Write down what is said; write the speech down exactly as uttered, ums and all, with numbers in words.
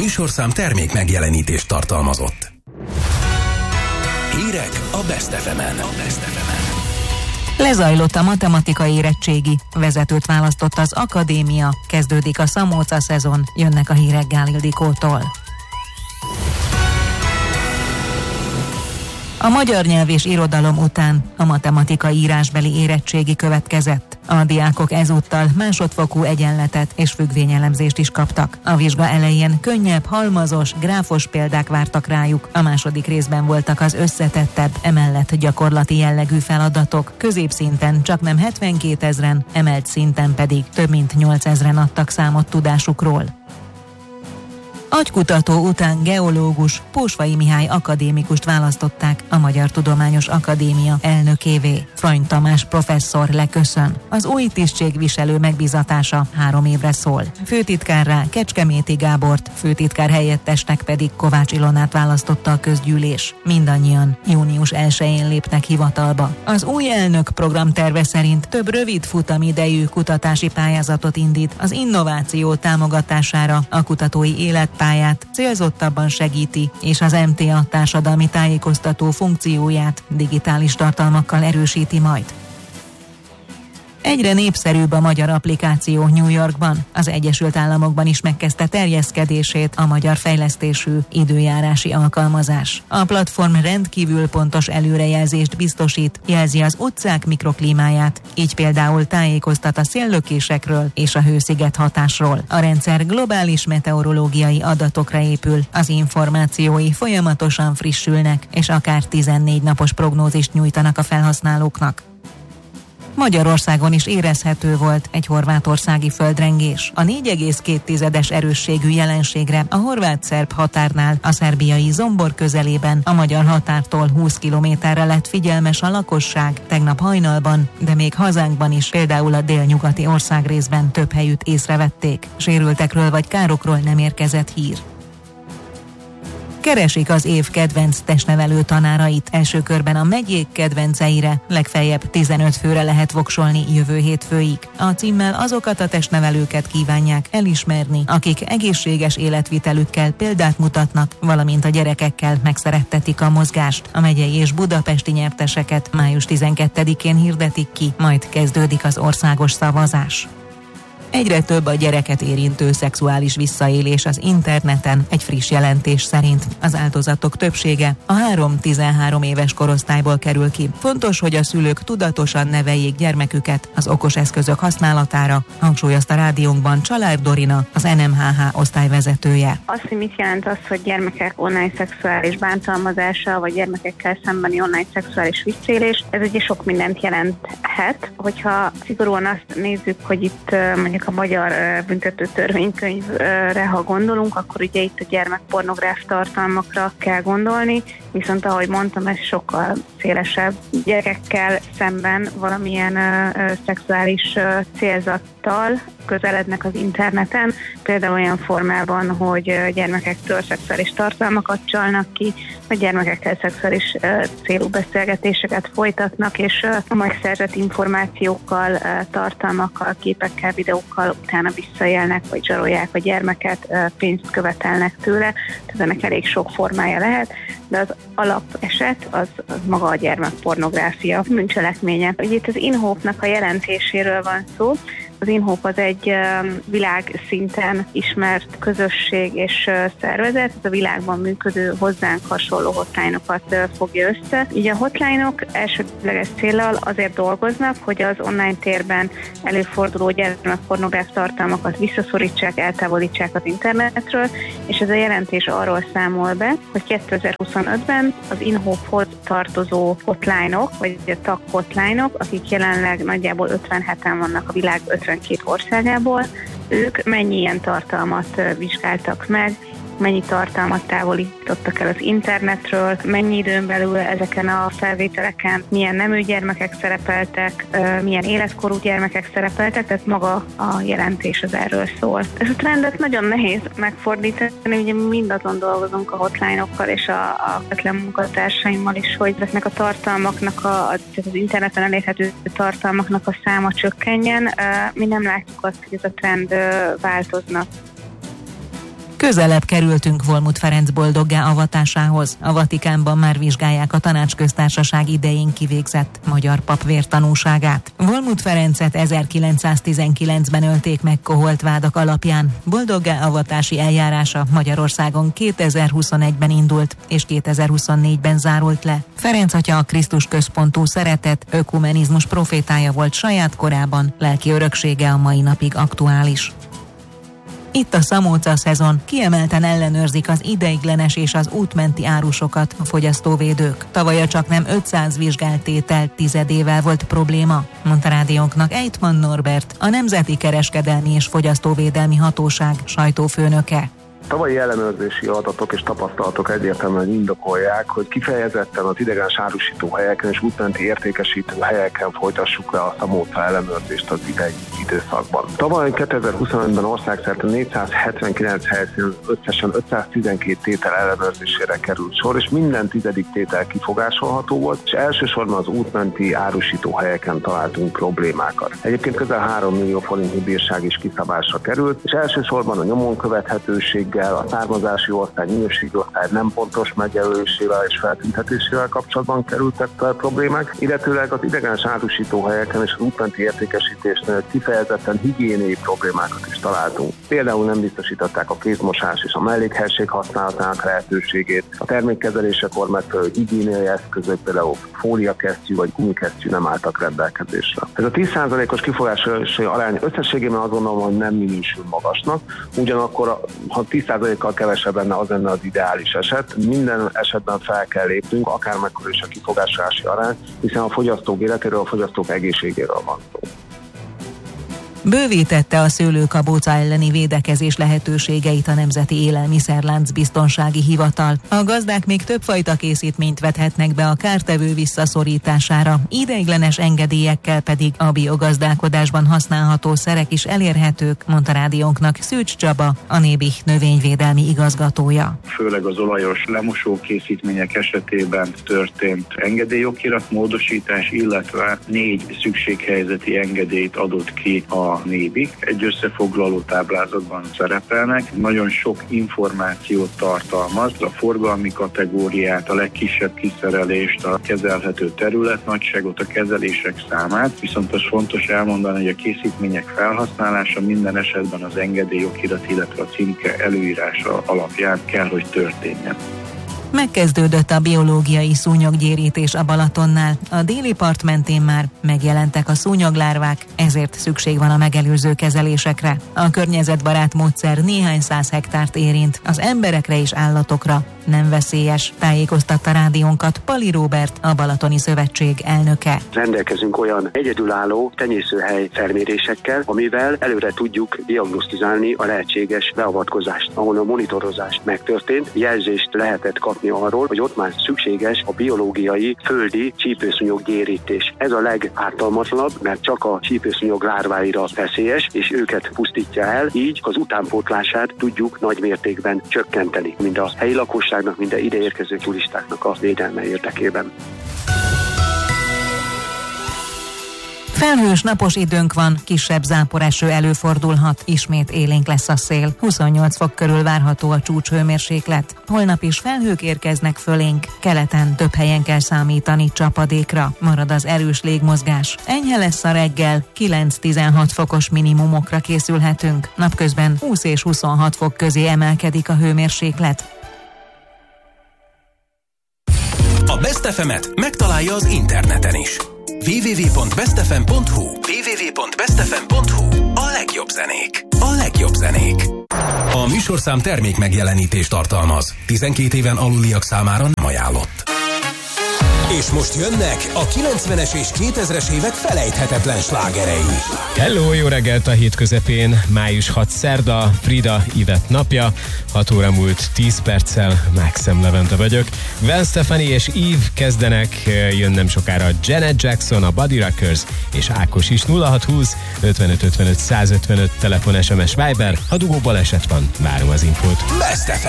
műsorszám termék megjelenítést tartalmazott. Hírek a Best ef emen. Lezajlott a matematikai érettségi, vezetőt választott az akadémia, kezdődik a Szamóca szezon, jönnek a hírek Gál Ildikótól. A magyar nyelv és irodalom után a matematikai írásbeli érettségi következett. A diákok ezúttal másodfokú egyenletet és függvényelemzést is kaptak. A vizsga elején könnyebb, halmazos, gráfos példák vártak rájuk. A második részben voltak az összetettebb, emellett gyakorlati jellegű feladatok. Középszinten csaknem hetvenkétezren, emelt szinten pedig több mint nyolcezren adtak számot tudásukról. Agykutató után geológus, Pósvai Mihály akadémikust választották a Magyar Tudományos Akadémia elnökévé. Frany Tamás professzor leköszön. Az új tisztségviselő megbízatása három évre szól. Főtitkárrá Kecskeméti Gábort, főtitkár helyettesnek pedig Kovács Ilonát választotta a közgyűlés. Mindannyian június elsején lépnek hivatalba. Az új elnök programterve szerint több rövid futamidejű kutatási pályázatot indít az innováció támogatására, a kutatói élet pályát célzottabban segíti, és az em té á társadalmi tájékoztató funkcióját digitális tartalmakkal erősíti majd. Egyre népszerűbb a magyar applikáció New Yorkban. Az Egyesült Államokban is megkezdte terjeszkedését a magyar fejlesztésű időjárási alkalmazás. A platform rendkívül pontos előrejelzést biztosít, jelzi az utcák mikroklímáját, így például tájékoztat a széllökésekről és a hősziget hatásról. A rendszer globális meteorológiai adatokra épül, az információi folyamatosan frissülnek, és akár tizennégy napos prognózist nyújtanak a felhasználóknak. Magyarországon is érezhető volt egy horvátországi földrengés. A négy egész két tizedes erősségű jelenségre a horvát-szerb határnál, a szerbiai Zombor közelében, a magyar határtól húsz kilométerre lett figyelmes a lakosság tegnap hajnalban, de még hazánkban is, például a délnyugati országrészben több helyütt észrevették. Sérültekről vagy károkról nem érkezett hír. Keresik az év kedvenc testnevelő tanárait. Első körben a megyék kedvenceire, legfeljebb tizenöt főre lehet voksolni jövő hétfőig. A címmel azokat a testnevelőket kívánják elismerni, akik egészséges életvitelükkel példát mutatnak, valamint a gyerekekkel megszerettetik a mozgást. A megyei és budapesti nyerteseket május tizenkettedikén hirdetik ki, majd kezdődik az országos szavazás. Egyre több a gyereket érintő szexuális visszaélés az interneten, egy friss jelentés szerint. Az áldozatok többsége a három-tizenhárom éves korosztályból kerül ki. Fontos, hogy a szülők tudatosan neveljék gyermeküket az okos eszközök használatára, hangsúlyozta rádiónkban Csalár Dorina, az en em há há osztályvezetője. Az, hogy mit jelent az, hogy gyermekek online szexuális bántalmazása, vagy gyermekekkel szembeni online szexuális visszaélés, ez ugye sok mindent jelenthet. Hogyha szigorúan azt nézzük, hogy itt mondjuk a magyar büntető törvénykönyvre, ha gondolunk, akkor ugye itt a gyermekpornográf tartalmakra kell gondolni, viszont ahogy mondtam, ez sokkal szélesebb. Gyerekekkel szemben valamilyen uh, szexuális uh, célzattal közelednek az interneten, például olyan formában, hogy uh, gyermekektől szexuális tartalmakat csalnak ki, vagy gyermekekkel szexuális uh, célú beszélgetéseket folytatnak, és uh, a megszerzett információkkal, uh, tartalmakkal, képekkel, videókkal utána visszaélnek, vagy zsarolják a gyermeket, uh, pénzt követelnek tőle, tehát ennek elég sok formája lehet, de az alapeset az, az maga a gyermekpornográfia bűncselekménye. Ugye itt az InHope-nak a jelentéséről van szó. Az InHope az egy világszinten ismert közösség és szervezet, ez a világban működő hozzánk hasonló hotline-okat fogja össze. Így a hotline-ok elsődleges céllal azért dolgoznak, hogy az online térben előforduló gyermekpornográf tartalmakat visszaszorítsák, eltávolítsák az internetről, és ez a jelentés arról számol be, hogy kétezer-huszonötben az InHope-hoz tartozó hotline-ok, vagy a tag hotline-ok, akik jelenleg nagyjából ötvenheten vannak a világ ötvenkét országából, ők mennyi ilyen tartalmat vizsgáltak meg, mennyi tartalmat távolítottak el az internetről, mennyi időn belül ezeken a felvételeken milyen nemű gyermekek szerepeltek, milyen életkorú gyermekek szerepeltek, tehát maga a jelentés az erről szól. Ez a trendet nagyon nehéz megfordítani, ugye mi mind azon dolgozunk a hotline-okkal és a, a ötlen munkatársaimmal is, hogy ezeknek a tartalmaknak, a, az interneten elérhető tartalmaknak a száma csökkenjen. Mi nem látjuk azt, hogy ez a trend változna. Közelebb kerültünk Volmut Ferenc boldoggá avatásához. A Vatikánban már vizsgálják a Tanácsköztársaság idején kivégzett magyar pap vértanúságát. Volmut Ferencet ezerkilencszáztizenkilencben ölték meg koholt vádak alapján. Boldoggá avatási eljárása Magyarországon kétezer-huszonegyben indult, és kétezer-huszonnégyben zárult le. Ferenc atya a Krisztus központú szeretet, ökumenizmus profétája volt saját korában, lelki öröksége a mai napig aktuális. Itt a Szamóca szezon, kiemelten ellenőrzik az ideiglenes és az útmenti árusokat a fogyasztóvédők. Tavaly a csaknem ötszáz vizsgált tétel tizedével volt probléma, mondta rádiónknak Ejtman Norbert, a Nemzeti Kereskedelmi és Fogyasztóvédelmi Hatóság sajtófőnöke. Tavalyi ellenőrzési adatok és tapasztalatok egyértelműen indokolják, hogy kifejezetten az ideiglenes árusító helyeken és útmenti értékesítő helyeken folytassuk le a Szamóca ellenőrzést az idei időszakban. Tavaly kétezer-huszonötben országszerte négyszázhetvenkilenc helyszínen összesen ötszáztizenkét tétel ellenőrzésére került sor, és minden tizedik tétel kifogásolható volt, és elsősorban az útmenti árusító helyeken találtunk problémákat. Egyébként közel három millió forintnyi bírság is kiszabásra került, és elsősorban a nyomon követhetőséggel, a származási osztály, minőségi osztály nem pontos megjelölésével és feltüntetésével kapcsolatban kerültek fel problémák, illetőleg az ideiglenes árusító helyeken és az útmenti értékesítésnél kifejezetten higiéniai problémákat is találtunk. Például nem biztosították a kézmosás és a mellékhelység használatának lehetőségét, a termékkezelésekor megfelelő higiéniai eszközök, például fóliakesztyű vagy gumikesztyű nem álltak rendelkezésre. Ez a tíz százalékos kifogásolási arány összességében azt gondolom, hogy nem minősül magasnak, ugyanakkor ha tíz százalékkal kevesebb lenne, az lenne az ideális eset. Minden esetben fel kell lépnünk, akármekkora is a kifogásolási arány, hiszen a fogyasztók életéről, a fogyasztók egészségéről van szó. Bővítette a szőlőkabóca elleni védekezés lehetőségeit a Nemzeti Élelmiszerlánc Biztonsági Hivatal. A gazdák még többfajta készítményt vethetnek be a kártevő visszaszorítására, ideiglenes engedélyekkel pedig a biogazdálkodásban használható szerek is elérhetők, mondta rádiónknak Szűcs Csaba, a Nébih növényvédelmi igazgatója. Főleg az olajos lemosó készítmények esetében történt engedélyokirat módosítás, illetve négy szükséghelyzeti engedélyt adott ki a a Nébih. Egy összefoglaló táblázatban szerepelnek. Nagyon sok információt tartalmaz, a forgalmi kategóriát, a legkisebb kiszerelést, a kezelhető területnagyságot, a kezelések számát, viszont az fontos elmondani, hogy a készítmények felhasználása minden esetben az engedélyokirat, illetve a címke előírása alapján kell, hogy történjen. Megkezdődött a biológiai szúnyoggyérítés a Balatonnál. A déli part mentén már megjelentek a szúnyoglárvák, ezért szükség van a megelőző kezelésekre. A környezetbarát módszer néhány száz hektárt érint, az emberekre és állatokra nem veszélyes, tájékoztatta rádiónkat Pali Róbert, a Balatoni Szövetség elnöke. Rendelkezünk olyan egyedülálló tenyészőhely felmérésekkel, amivel előre tudjuk diagnosztizálni a lehetséges beavatkozást, ahol a monitorozás megtörtént, jelzést lehetett kapni arról, hogy ott már szükséges a biológiai földi csípőszúnyoggyérítés. Ez a legártalmatlanabb, mert csak a csípőszúnyog lárváira veszélyes, és őket pusztítja el, így az utánpótlását tudjuk nagy mértékben csökkenteni, mind a helyi lakosságnak, mind a ideérkező turistáknak a védelme érdekében. Felhős napos időnk van, kisebb záporeső előfordulhat, ismét élénk lesz a szél. huszonnyolc fok körül várható a csúcshőmérséklet. Holnap is felhők érkeznek fölénk, keleten több helyen kell számítani csapadékra. Marad az erős légmozgás. Enyhe lesz a reggel, kilenc-tizenhat fokos minimumokra készülhetünk. Napközben húsz és huszonhat fok közé emelkedik a hőmérséklet. A Best ef emet megtalálja az interneten is. double-u double-u double-u pont best f m pont h u double-u double-u double-u pont best f m pont h u A legjobb zenék. A legjobb zenék. A műsorszám termék megjelenítést tartalmaz. tizenkét éven aluliak számára nem ajánlott. És most jönnek a kilencvenes és kétezres évek felejthetetlen slágerei. Hello, jó reggelt a hét közepén, május hatodika szerda, Frida Ivett napja, hat óra múlt tíz perccel, Maxem Levente vagyok. Gwen Stefani és Eve kezdenek, jön nem sokára Janet Jackson, a Buddy Rockers és Ákos is. Nulla hat húsz ötvenöt ötvenöt százötvenöt telefon, es em es, Viber, ha dugó baleset van, várom az infót. Best ef